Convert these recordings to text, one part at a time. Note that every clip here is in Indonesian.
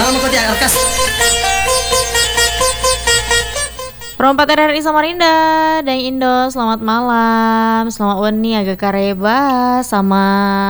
koti arkas. Perompak RRI Samarinda dan Indo, selamat malam, selamat wani agak kareba sama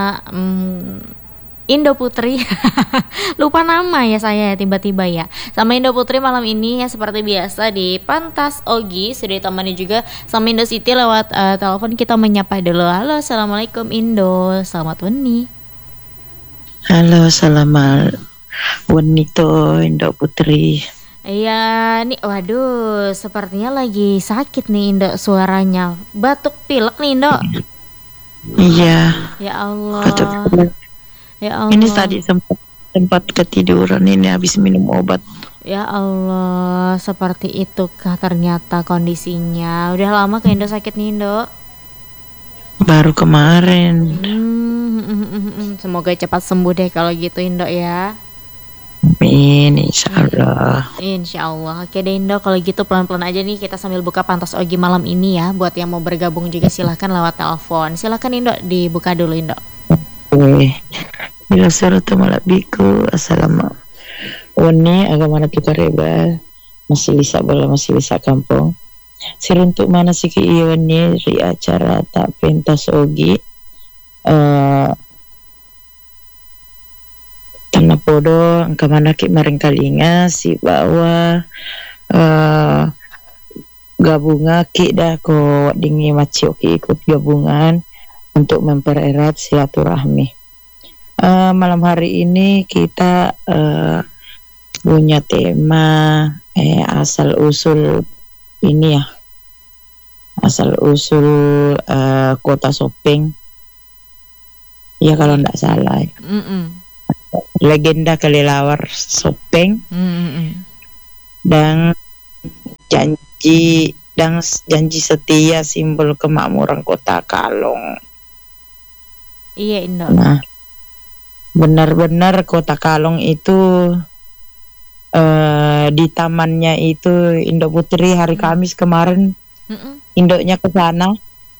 Indo Putri. Lupa nama ya saya tiba-tiba ya. Sama Indo Putri malam ini ya seperti biasa di Pantas Ogi sudah ditemani juga sama Indo Siti lewat telepon. Kita menyapa dulu. Halo, assalamualaikum Indo, selamat wani. Halo, selamat wani to Indo Putri. Iya nih, waduh, sepertinya lagi sakit nih Indo suaranya, batuk pilek nih Indo. Iya. Ya Allah. Ya Allah. Ini tadi sempat ketiduran ini habis minum obat. Ya Allah, seperti itukah ternyata kondisinya? Udah lama ke Indo sakit nih Indo? Baru kemarin. Semoga cepat sembuh deh kalau gitu Indo ya. Amin, insya Allah. Insya Allah. Oke deh Indo, kalau gitu pelan-pelan aja nih kita sambil buka Pantas Ogi malam ini ya. Buat yang mau bergabung juga silahkan lewat telepon. Silahkan Indo, dibuka dulu Indo. Bila suratu malabiku assalamu wani agama kita reba masih lisa bola masih lisa kampung siruntuk mana sih iwani ri acara tak pentas ogi tanah podo angka mana ki maring kalinga si bawa gabunga ki dah ko dingi maci oki ikut gabungan untuk mempererat silaturahmi. Malam hari ini kita punya tema asal usul ini ya, asal usul kota Sopeng ya kalau tidak salah ya. Legenda kelelawar Sopeng dan janji setia simbol kemakmuran kota Kalong. Iya Indo. Nah, benar-benar kota Kalong itu di tamannya itu Indo Putri hari Kamis kemarin Indoknya ke sana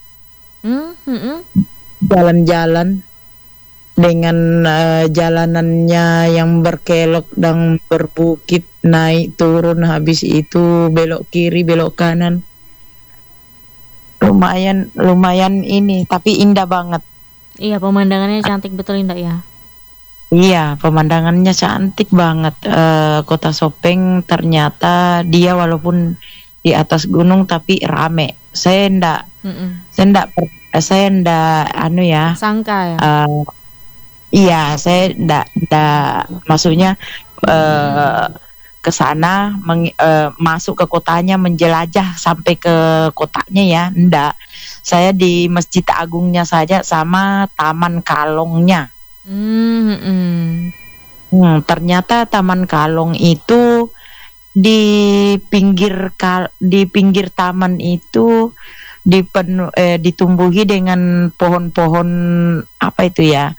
jalan-jalan dengan jalanannya yang berkelok dan berbukit naik turun habis itu belok kiri belok kanan lumayan ini tapi indah banget. Iya, pemandangannya cantik betul Indo ya. Iya, pemandangannya cantik banget. Kota Sopeng ternyata dia walaupun di atas gunung tapi rame. Saya ndak anu ya. Sangka ya. Iya, saya ndak maksudnya ke sana masuk ke kotanya menjelajah sampai ke kotanya ya, ndak. Saya di Masjid Agungnya saja sama Taman Kalongnya. Ternyata Taman Kalong itu di pinggir taman itu ditumbuhi dengan pohon-pohon apa itu ya?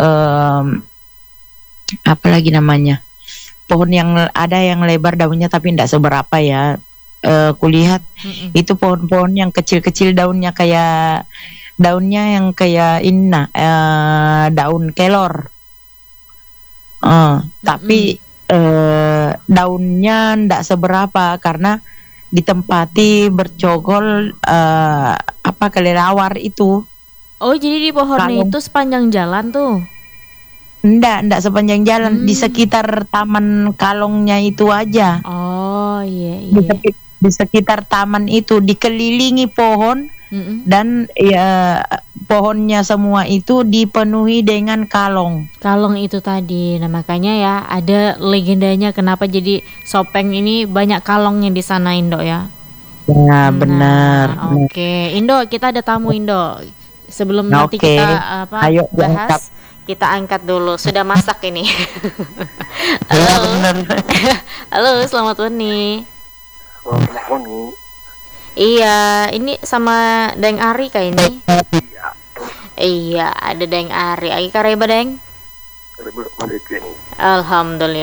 Apa lagi namanya? Pohon yang ada yang lebar daunnya tapi tidak seberapa ya. Kulihat itu pohon-pohon yang kecil-kecil daunnya yang kayak daun kelor. Tapi daunnya ndak seberapa karena ditempati bercogol kelelawar itu. Oh, jadi di pohonnya itu sepanjang jalan tuh? Ndak sepanjang jalan di sekitar Taman Kalongnya itu aja. Oh iya. Di sekitar taman itu dikelilingi pohon dan ya pohonnya semua itu dipenuhi dengan kalong. Kalong itu tadi. Nah, makanya ya ada legendanya kenapa jadi Sopeng ini banyak kalongnya di sana Indo ya. Ya, benar. Oke, Indo, kita ada tamu Indo. Sebelum nanti kita Ayo, bahas, kita angkat dulu. Sudah masak ini. Halo. Ya, benar. Halo, selamat pagi. Iya, ini sama Deng Ari kayak ini. Iya, ada Deng Ari. Lagi kareba Deng?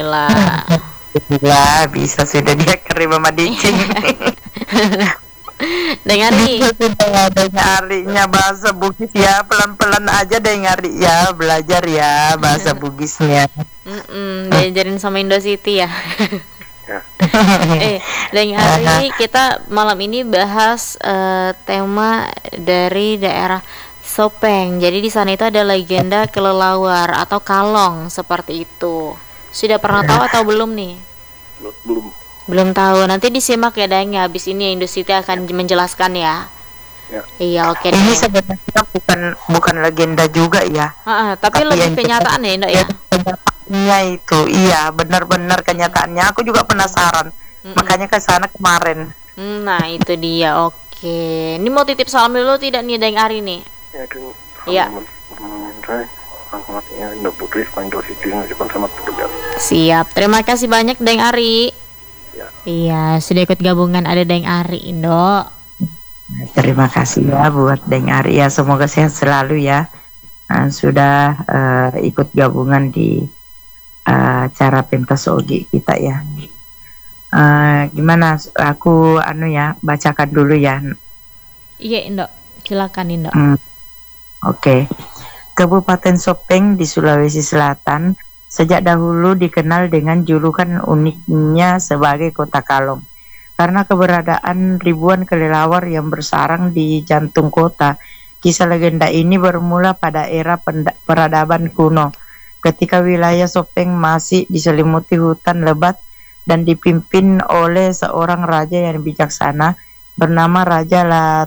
Alhamdulillah. Lah, bisa sudah dia kareba madicing. Dengari. Bisa sudah dengarinya bahasa Bugis ya, pelan-pelan aja dengari ya, belajar ya bahasa Bugisnya. Diajarin sama Indosity ya. Ya. Dengari, kita malam ini bahas tema dari daerah Sopeng. Jadi di sana itu ada legenda kelelawar atau kalong seperti itu. Sudah pernah tahu atau belum nih? Belum. Belum tahu. Nanti disimak ya Deng. Habis ini Indosity akan menjelaskan ya. Ya. Iya, oke Ini deh. sebenarnya bukan legenda juga ya. Tapi lebih yang kenyataan ya, Indok ya. Kenyataannya itu, iya benar-benar kenyataannya. Aku juga penasaran, makanya ke sana kemarin. Nah, itu dia. Oke. Ini mau titip salam dulu tidak nih Deng Ari nih? Ya, itu. Iya. Alamatnya Indo Putri, Indosity, mengucapkan selamat bertugas. Siap. Terima kasih banyak Deng Ari. Ya. Iya, sudah ikut gabungan ada Deng Ari, Indo. Terima kasih ya buat Deng Ari ya, semoga sehat selalu ya. Sudah ikut gabungan di acara pentas Ogi kita ya. Gimana? Aku bacakan dulu ya. Iya, Indo. Silakan, Indo. Oke. Kabupaten Sopeng di Sulawesi Selatan sejak dahulu dikenal dengan julukan uniknya sebagai Kota Kalong. Karena keberadaan ribuan kelelawar yang bersarang di jantung kota. Kisah legenda ini bermula pada era peradaban kuno, ketika wilayah Sopeng masih diselimuti hutan lebat dan dipimpin oleh seorang raja yang bijaksana bernama Raja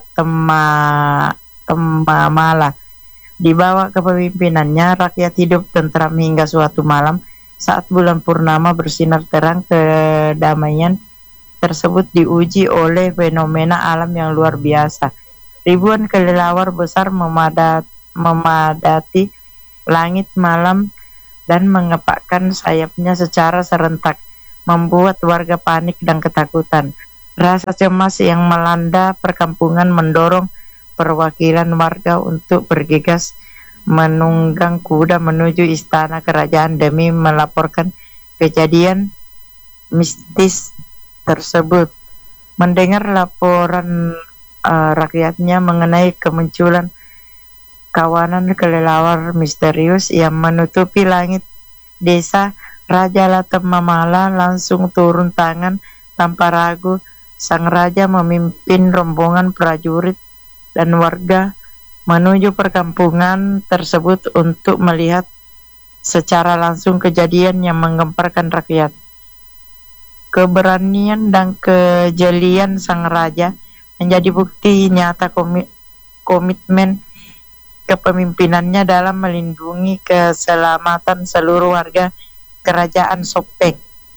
Latemamala. Di bawah kepemimpinannya, rakyat hidup tentram hingga suatu malam saat bulan purnama bersinar terang. Kedamaian tersebut diuji oleh fenomena alam yang luar biasa. Ribuan kelelawar besar memadati langit malam dan mengepakkan sayapnya secara serentak, membuat warga panik dan ketakutan. Rasa cemas yang melanda perkampungan mendorong perwakilan warga untuk bergegas menunggang kuda menuju istana kerajaan demi melaporkan kejadian mistis tersebut. Mendengar laporan rakyatnya mengenai kemunculan kawanan kelelawar misterius yang menutupi langit desa, Raja Latemamala langsung turun tangan tanpa ragu. Sang raja memimpin rombongan prajurit dan warga menuju perkampungan tersebut untuk melihat secara langsung kejadian yang menggemparkan rakyat. Keberanian dan kejelian sang raja menjadi bukti nyata komitmen kepemimpinannya dalam melindungi keselamatan seluruh warga kerajaan Sopeng.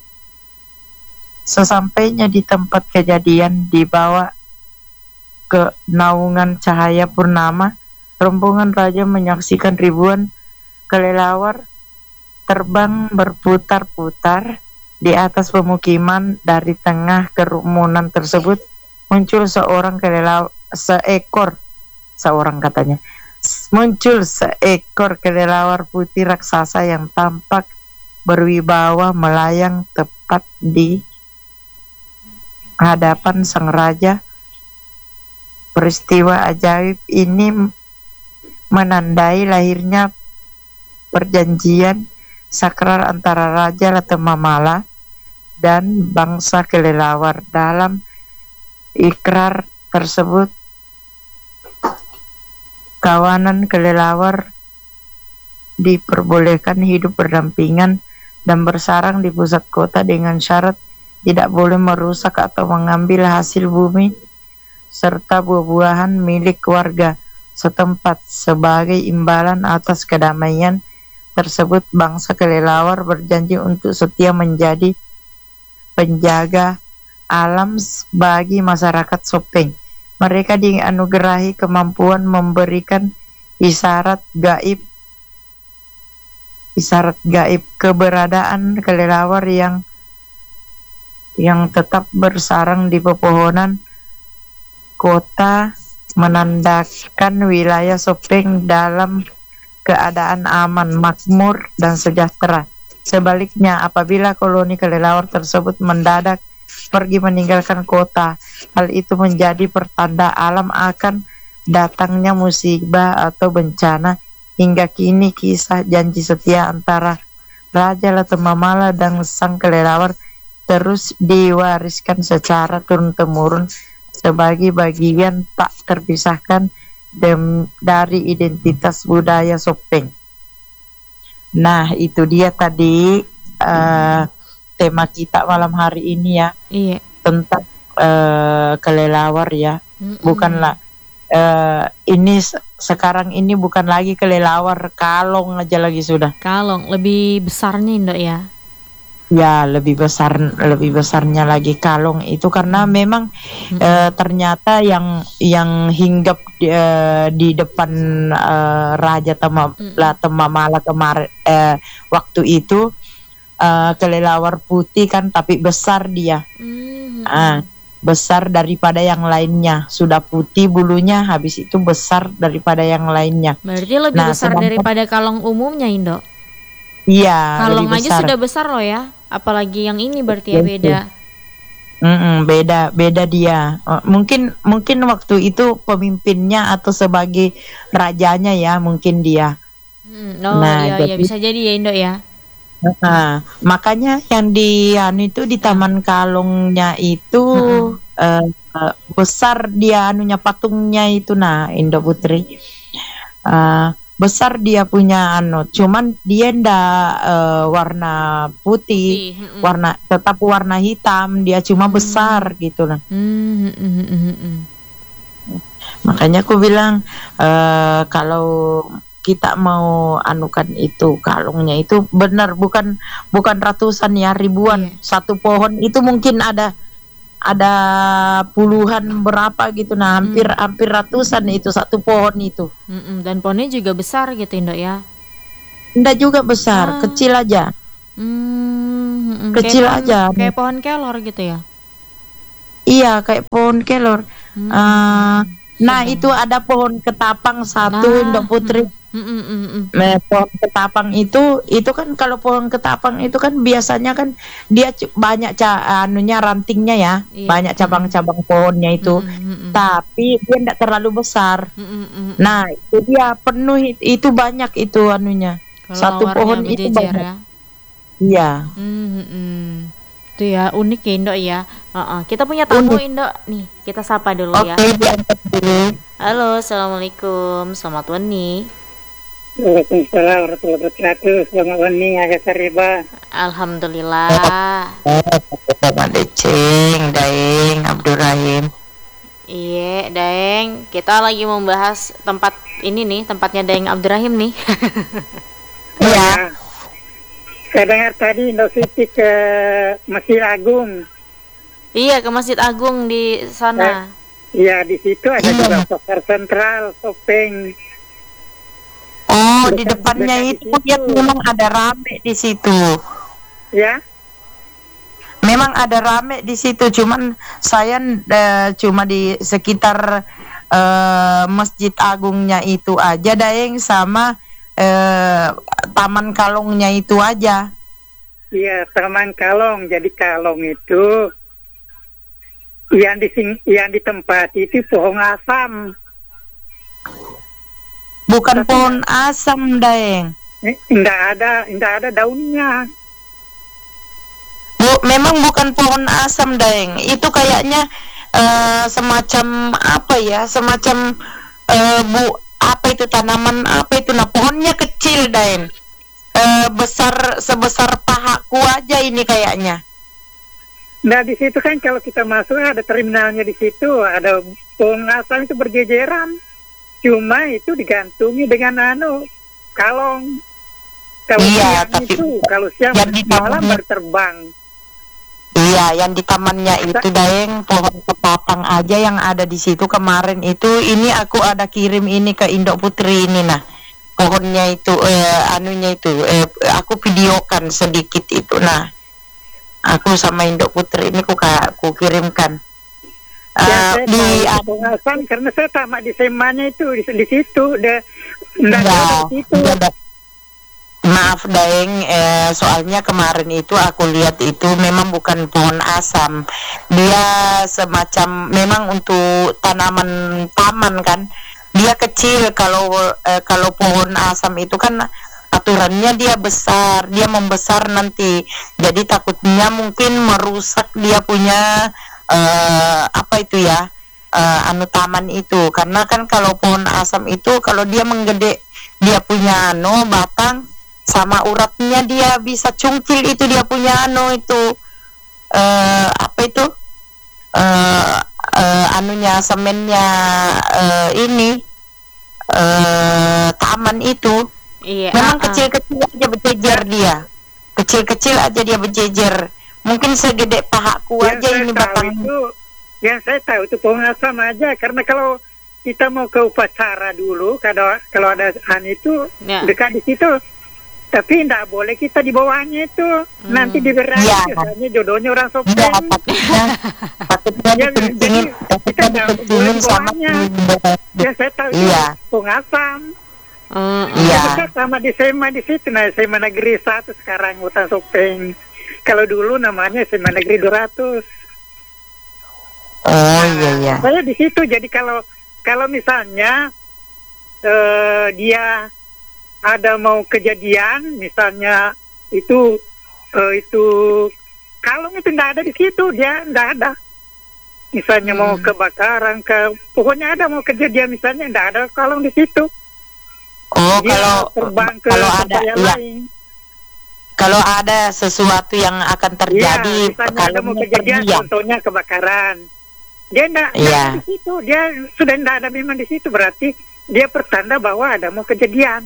Sesampainya di tempat kejadian, dibawa ke naungan cahaya purnama, rombongan raja menyaksikan ribuan kelelawar terbang berputar-putar di atas pemukiman. Dari tengah kerumunan tersebut muncul seekor kelelawar putih raksasa yang tampak berwibawa melayang tepat di hadapan sang raja. Peristiwa ajaib ini menandai lahirnya perjanjian sakral antara Raja Latemamala dan bangsa kelelawar. Dalam ikrar tersebut, kawanan kelelawar diperbolehkan hidup berdampingan dan bersarang di pusat kota dengan syarat tidak boleh merusak atau mengambil hasil bumi serta buah-buahan milik warga setempat. Sebagai imbalan atas kedamaian tersebut, bangsa kelelawar berjanji untuk setia menjadi penjaga alam bagi masyarakat Sopeng. Mereka dianugerahi kemampuan memberikan isyarat gaib. Keberadaan kelelawar yang tetap bersarang di pepohonan kota menandakan wilayah Sopeng dalam keadaan aman, makmur, dan sejahtera. Sebaliknya, apabila koloni kelelawar tersebut mendadak pergi meninggalkan kota. Hal itu menjadi pertanda alam akan datangnya musibah atau bencana. Hingga kini kisah janji setia antara Raja Latemamala dan sang kelelawar terus diwariskan secara turun-temurun sebagai bagian tak terpisahkan dari identitas budaya Sopeng. Nah, itu dia tadi tema kita malam hari ini ya, Iya. tentang kelelawar ya. Mm-mm. Bukanlah ini sekarang ini bukan lagi kelelawar, kalong aja lagi sudah. Kalong lebih besarnya Indo ya. Ya, lebih besarnya lagi kalong itu karena memang ternyata yang hinggap di depan Raja Latemamala kemarin waktu itu kelelawar putih kan, tapi besar dia. Besar daripada yang lainnya. Sudah putih bulunya, habis itu besar daripada yang lainnya. Berarti lebih besar daripada kalong umumnya Indo. Iya, Kalong lebih aja besar. sudah besar loh ya. Apalagi yang ini berarti ya beda. Beda dia. Mungkin waktu itu pemimpinnya atau sebagai rajanya ya, mungkin dia. Iya, ya bisa jadi ya Indo ya. Makanya yang di itu di Taman Kalongnya itu besar dia patungnya itu, nah Indo Putri. Besar dia punya cuman dia ndak warna putih, tetap warna hitam, dia cuma besar gitu lah. Makanya aku bilang kalau kita mau anukan itu kalungnya itu benar, bukan ratusan ya, ribuan. Satu pohon itu mungkin ada puluhan berapa gitu, nah hampir ratusan itu satu pohon itu. Dan pohonnya juga besar gitu Indo ya. Enggak juga besar, kecil aja. Kecil aja. Kayak pohon kelor gitu ya. Iya, kayak pohon kelor. Nah, itu ada pohon ketapang satu, Indo Putri. Pohon ketapang itu kan, kalau pohon ketapang itu kan biasanya kan dia banyak rantingnya ya, banyak cabang-cabang pohonnya itu, tapi dia tidak terlalu besar. Nah, itu dia penuh itu, banyak itu satu pohon itu banyak. Ya? Iya. Itu ya unik ya Indo ya. Kita punya tamu Indo nih, kita sapa dulu ya. Diangkat dulu. Halo, assalamualaikum, selamat pagi. Waalaikumsalam warahmatullahi wabarakatuh. Selamat pagi, Agak Sariba. Alhamdulillah. Selamat Deceng, Daeng, Abdurrahim. Iya, Daeng. Kita lagi membahas tempat ini nih, tempatnya Daeng Abdurrahim nih. Iya. Saya dengar tadi Indo City ke Masjid Agung. Iya, ke Masjid Agung di sana. Iya, di situ ada juga pasar sentral, Sopeng. Oh, di depannya itu dia memang ada rame di situ. Ya? Memang ada rame di situ, cuman saya cuma di sekitar Masjid Agungnya itu aja, Daeng, sama Taman Kalongnya itu aja. Iya, Taman Kalong. Jadi Kalong itu yang di tempat itu pohon asam. Bukan pohon asam, Daeng. Enggak ada daunnya. Memang bukan pohon asam, Daeng. Itu kayaknya semacam apa ya? Semacam apa itu, tanaman apa itu? Nah, pohonnya kecil, Daeng. Sebesar pahaku aja ini kayaknya. Nah, di situ kan kalau kita masuk ada terminalnya, di situ ada pohon asam itu berjejeran. Cuma itu digantungi dengan kalong. Kalau iya, siang tapi itu, kalau siang malam baru terbang. Iya, yang di tamannya itu, Daeng, pohon ketapang aja yang ada di situ kemarin itu. Ini aku ada kirim ini ke Indo Putri ini, nah pohonnya itu, aku videokan sedikit itu. Nah, aku sama Indo Putri ini aku kirimkan. Di pengawasan karena saya tamat di semanya itu di situ, di situ. Maaf Daeng, soalnya kemarin itu aku lihat itu memang bukan pohon asam. Dia semacam memang untuk tanaman taman kan. Dia kecil, kalau pohon asam itu kan aturannya dia besar, dia membesar nanti. Jadi takutnya mungkin merusak dia punya apa itu ya? Anu taman itu. Karena kan kalau pohon asam itu kalau dia menggede, dia punya batang sama uratnya dia bisa cungkil, itu dia punya itu apa itu anunya semennya ini taman itu Iya. memang kecil-kecil aja berjejer dia, kecil-kecil aja dia berjejer, mungkin segede pahaku aja ini batang. Yang saya tahu itu pohon asam aja, karena kalau kita mau ke upacara dulu, kalau ada itu Ya. dekat di situ, tapi tidak boleh kita di bawahnya itu, nanti diberai, Ya. misalnya jodohnya orang Enggak, Sopeng. takutnya dipentingin, kita nggak boleh dipentingin di sama bawahnya. Yang saya tahu itu Iya. pohon asam. Iya. Dekat sama di SMA di situ, nah SMA Negeri 1 sekarang hutan Sopeng. Kalau dulu namanya SMA Negeri 200. Oh iya. Saya di situ, jadi kalau misalnya dia ada mau kejadian, misalnya itu kalung itu tidak ada di situ, dia tidak ada. Misalnya mau kebakaran, pokoknya ada mau kejadian, misalnya tidak ada kalung di situ. Oh, Dia terbang ke kalau tempat ada yang ya, lain. kalau ada sesuatu yang akan terjadi, Iya, misalnya ada mau kalungnya kejadian, terdiam. contohnya kebakaran. Dia tidak Iya. ada di situ, dia sudah tidak ada memang di situ, berarti dia pertanda bahwa ada mau kejadian.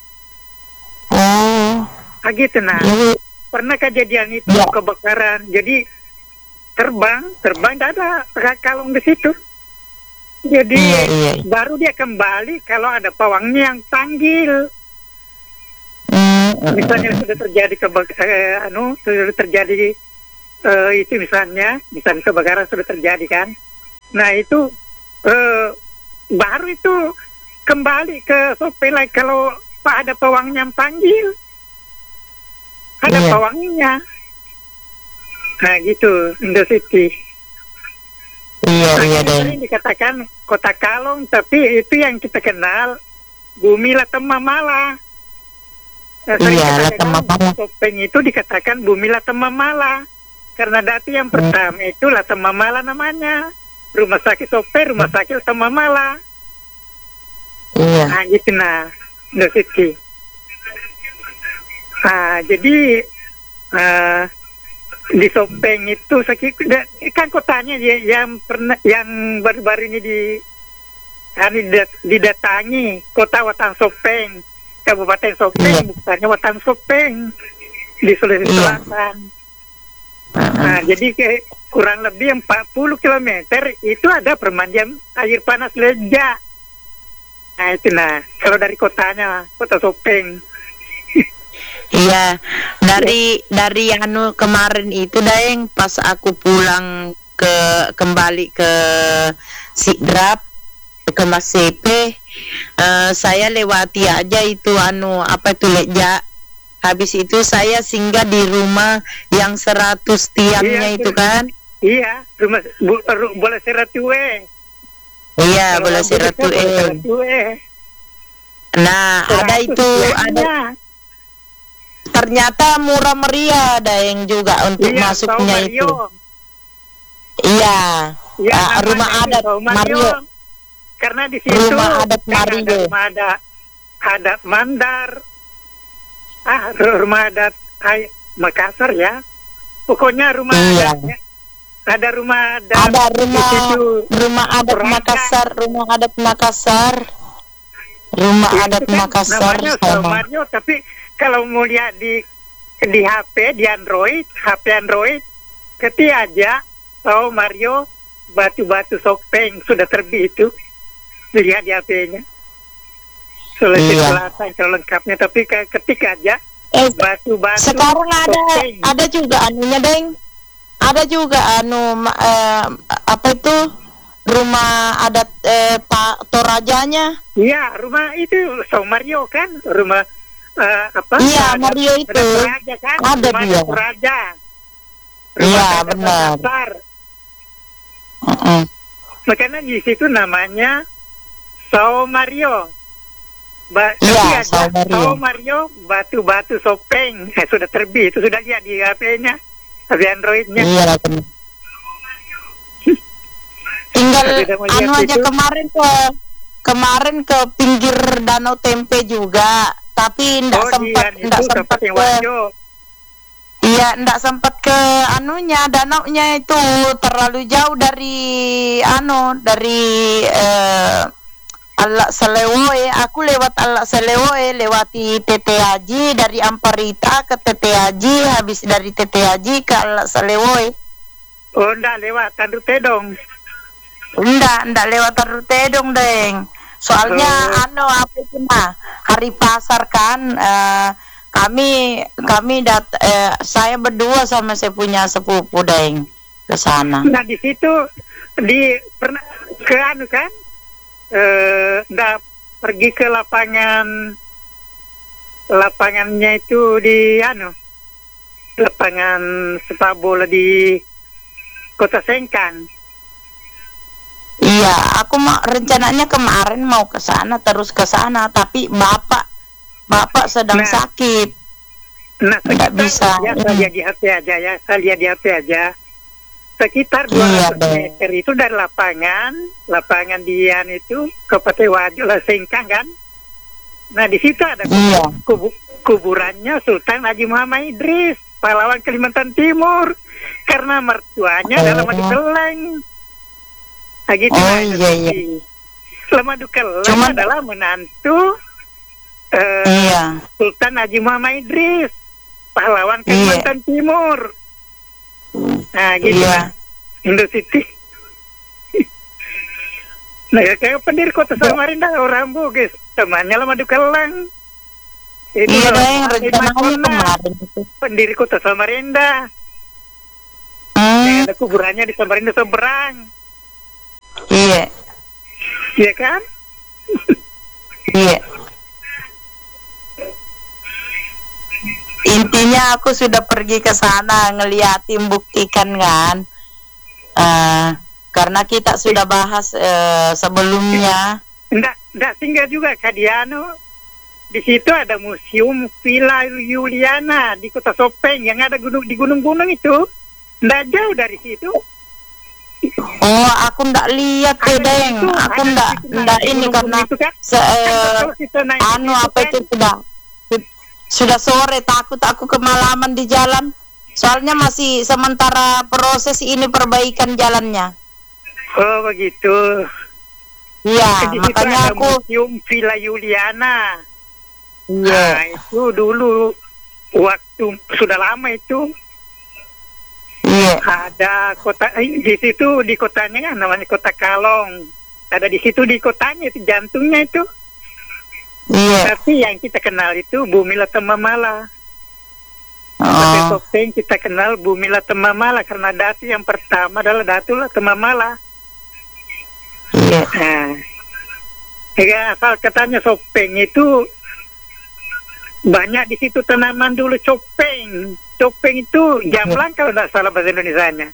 Oh, Gitu nah. ini Pernah kejadian itu Ya. kebakaran, jadi terbang tidak ada kalung di situ. Jadi Iya. baru dia kembali kalau ada pawangnya yang panggil. Misalnya sudah terjadi sudah terjadi itu misalnya kebakaran sudah terjadi kan. Nah itu baru itu kembali ke Sopeng lagi kalau ada pawangnya yang panggil. Ada Iya. pawangnya. Nah gitu, Indo City. Iya deh. Sering dikatakan kota kalung, tapi itu yang kita kenal bumi Latemamala. Nah, sering Iya, dikatakan Latemamala. Sopeng itu dikatakan bumi Latemamala karena datu yang pertama itu Latemamala namanya. Rumah sakit Sopeng, rumah sakit Latemamala. Iya. Nah gitu nah, Indo City. Jadi di Sopeng itu kan kotanya yang baru-baru ini didatangi kota Watan Sopeng, Kabupaten Sopeng, Iya. bukannya Watan Sopeng di Sulawesi Iya. Selatan. Nah, jadi kurang lebih 40 km itu ada permandian air panas Leja. Nah itu kalau dari kotanya, kota Sopeng. Iya, dari kemarin itu Daeng, pas aku pulang kembali ke Sidrap ke Mas CP, saya lewati aja itu apa itu Leja. Habis itu saya singgah di rumah yang 100 tiangnya Iya, itu kan. Iya, rumah bola Seratue. Iya, bola Seratue. Nah, ada itu, ada ternyata murah meriah Daeng juga untuk masuknya itu. Iya. Rumah adat Mario. Karena di situ Rumah adat kan Mario. ada adat Mandar. Rumah adat Makassar ya. Pokoknya rumah Iya. adatnya. Ada rumah adat. Ada di situ. rumah adat Raja. Makassar, rumah adat Makassar. Rumah Itu adat kan Makassar namanya sama. Mario, tapi kalau mau lihat di HP, di HP Android, ketik aja Sao Mario batu-batu Sopeng sudah terbit itu. Lihat di HP-nya. Sulawesi Iya. Selatan kalau lengkapnya, tapi ketik aja batu-batu Sekarang Sopeng. ada juga anunya Deng. Ada juga apa itu rumah adat Pak Torajanya. Iya, rumah itu Sao Mario kan, rumah apa? Iya, ada- Mario itu. ada Toraja kan? Ada Rumah dia. Toraja. Iya, Rumah benar. dasar. Mm-mm. Makanya di situ namanya Sao Mario. Iya, tapi ada Sao Mario. Sao Mario batu-batu sopeng. Sudah terbit, itu sudah lihat di HP-nya, HP Android-nya. Iya, benar. Tinggal Tidak mau lihat anu aja itu. kemarin ke pinggir Danau Tempe juga, tapi ndak sempat itu tempat yang Wajo. Iya, ndak sempat ke anunya, danaunya itu terlalu jauh dari Alak Selewoe. Aku lewat Alak Selewoe, lewati Tete Haji, dari Amparita ke Tete Haji, habis dari Tete Haji ke Alak Selewoe. Oh, enggak lewat Tandu Tedong. Ndak lewat Rutedong, Deng. Soalnya apa itu hari pasar kan, saya berdua sama saya punya sepupu, Deng, ke sana. Nah, di situ pernah ke anu kan? Enggak pergi ke lapangannya itu di lapangan sepak bola di Kota Sengkang. Iya, aku rencananya kemarin mau ke sana, terus ke sana, tapi bapak sedang Nah. sakit. Nah, Nggak bisa. Ya, saya lihat di HP aja ya. Saya lihat di HP aja. Sekitar Iya, 200 Bang. meter itu dari lapangan Dian itu ke Patewajo lah Sengkang kan. Nah, di situ ada Iya. kuburannya Sultan Haji Muhammad Idris, pahlawan Kalimantan Timur, karena mertuanya adalah Madu Keleng. Nah, gitu. Oh, Nah, iya. Madu Keleng Cuman- adalah menantu Iya. Sultan Haji Muhammad Idris, pahlawan Kalimantan Timur. Nah, gitu. Iya. Indo City. Nah, kayak pendiri kota Samarinda orang Bugis, temannya lah Madu Keleng. Itu Iya, loh, Deng, Ahmad rencananya Iman kemarin itu. pendiri kota Samarinda. Hmm, Ada kuburannya di Samarinda seberang, iya. ya kan? Iya. Intinya aku sudah pergi ke sana ngeliatin, buktikan kan. Karena kita sudah bahas sebelumnya. Nggak singgah juga Kadiano. Di situ ada museum Villa Juliana di Kota Sopeng yang ada di gunung-gunung itu. Nggak jauh dari situ. Oh, aku ndak lihat tuh, Ada di Deng. situ, Aku ada di ndak situ, nah, ndak di ini gunung-gunung karena itu kan. Kalau kita naik di anu situ apa kan, itu sudah sore, takut aku kemalaman di jalan. Soalnya masih sementara proses ini perbaikan jalannya. Oh, begitu. Iya, Di situ makanya ada aku museum Villa Juliana. iya. Nah, itu dulu waktu sudah lama itu Iya. ada kota di situ, di kotanya kan namanya Kota Kalong. Ada di situ di kotanya itu jantungnya itu. Iya. Tapi yang kita kenal itu Bumi Latemamala. Oh, Tapi Sopeng kita kenal Bumi Latemamala karena datu yang pertama adalah Datu Latemamala. iya. Nah, ya, asal katanya Sopeng itu banyak di situ tanaman dulu copeng. Copeng itu jamblang kalau tidak salah bahasa Indonesianya.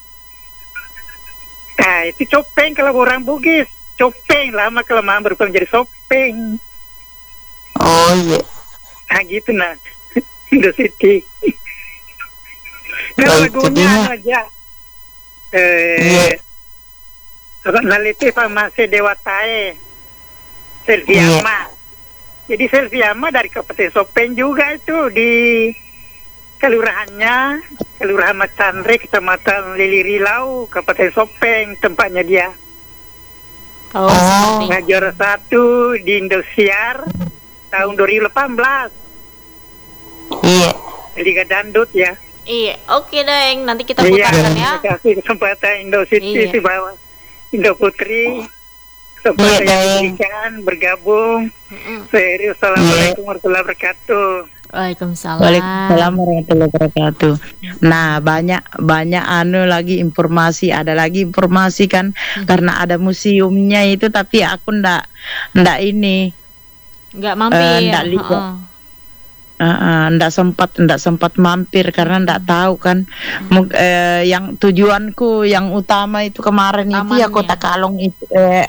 Nah, itu copeng kalau orang Bugis. Copeng lama kelamaan berubah menjadi sopeng. Oh, iya. Nah, gitu nah. Indo City. Kalau Oh, itu lagunya dia. anu aja. Iya. Naliti Famase Dewatae. Iya. Selviama. Jadi Selviama dari Kabupaten Sopeng juga itu di kelurahannya, Kelurahan Macandre, Kecamatan Lilirilau, Kabupaten Sopeng, tempatnya dia. Oh, Oh. seperti. Nah, juara 1 di Indosiar tahun 2018, Iya. Liga Dandut ya. Iya, oke Deng. Nanti kita Iya, putarkan ya. terima kasih kesempatan Indo City Iya. di bawah Indo Putri. Iya, Kesempatan yang Deng. diberikan bergabung. Mm-mm. Serius, assalamualaikum warahmatullahi wabarakatuh. Waalaikumsalam. Waalaikumsalam warahmatullahi wabarakatuh. Nah, banyak anu lagi informasi, ada lagi informasi kan, karena ada museumnya itu, tapi aku ndak ini Nggak mampir. nggak lihat. Heeh. ndak sempat mampir karena ndak tahu kan. Yang tujuanku yang utama itu kemarin itu ya Tamannya. Kota Kalong itu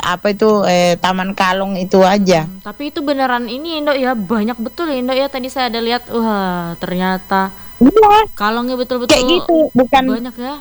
Taman Kalong itu aja. Tapi itu beneran ini Indo ya, banyak betul ya Indo ya. Tadi saya ada lihat, wah ternyata Iya, kalongnya betul-betul kayak gitu, bukan banyak ya.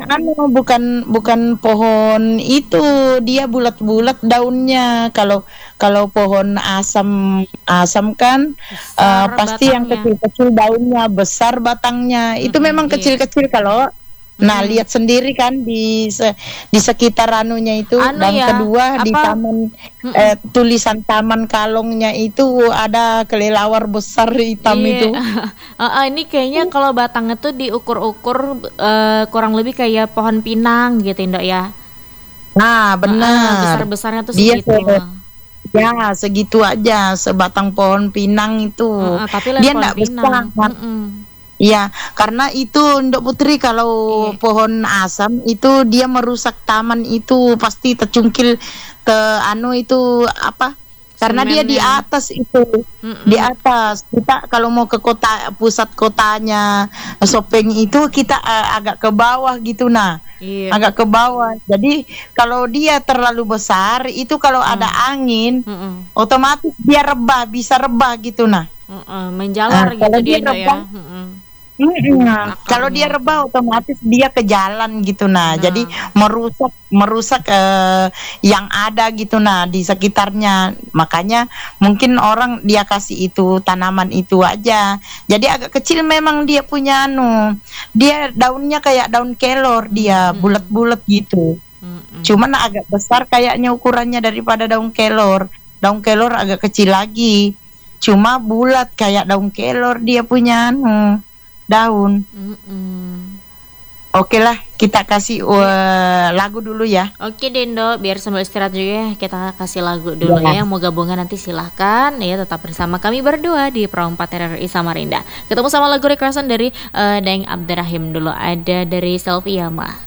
bukan pohon itu, dia bulat-bulat daunnya. Kalau pohon asam kan Besar pasti yang batangnya. kecil-kecil daunnya, besar batangnya. Itu memang Iya. kecil-kecil kalau lihat sendiri kan di sekitar anunya itu. Anu Dan ya, kedua di apa? taman tulisan Taman Kalongnya itu ada kelelawar besar hitam Iya. itu. Ini kayaknya kalau batangnya tuh diukur-ukur kurang lebih kayak pohon pinang gitu Indo ya. Nah, benar. Besar-besarnya tuh Dia segitu. Ya, segitu aja, sebatang pohon pinang itu. Tapi lain Dia pohon enggak pinang. besar. Iya, karena itu Ndok Putri kalau Iya. pohon asam itu dia merusak taman itu pasti tercungkil ke itu apa? Karena dia di Semennya. atas itu, di atas. Kita kalau mau ke pusat kotanya Sopeng itu kita agak ke bawah gitu Iya. agak ke bawah. Jadi kalau dia terlalu besar itu kalau ada angin otomatis dia bisa rebah gitu Menjalar gitu kalau dia dia Indo ya. rebah, kalau dia rebah otomatis dia ke jalan gitu jadi merusak yang ada gitu di sekitarnya. Makanya mungkin orang dia kasih itu tanaman itu aja. Jadi agak kecil memang dia punya dia daunnya kayak daun kelor, dia bulat-bulat gitu. Cuman agak besar kayaknya ukurannya daripada daun kelor. Daun kelor agak kecil lagi. Cuma bulat kayak daun kelor dia punya daun. Oke lah, kita kasih lagu dulu ya. Oke Dendo, biar sambil istirahat juga ya, kita kasih lagu dulu ya. Yang mau gabungan nanti silahkan ya, tetap bersama kami berdua di Pro 4 RRI Samarinda. Ketemu sama lagu requestan dari Daeng Abdurrahim dulu, ada dari Selfie Yama.